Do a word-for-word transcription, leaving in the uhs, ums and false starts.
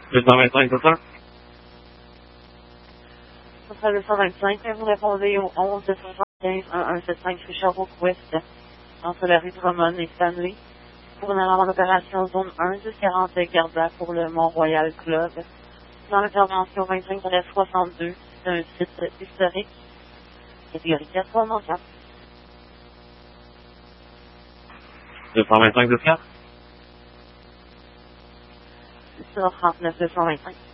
deux cent vingt-cinq, c'est ça? Ça sera deux cent vingt-cinq, mais vous répondez au onze deux cent quinze un un sept cinq rue Sherbrooke-Ouest, entre la rue Drummond et Stanley, pour une alarme d'opération zone un, dix quarante Garda pour le Mont-Royal Club. Dans l'intervention vingt-cinq soixante-deux, c'est un site historique, catégorie quatre, trois quatre. deux cent vingt-cinq, deux cent quatre? C'est ça, trente-neuf deux cent vingt-cinq.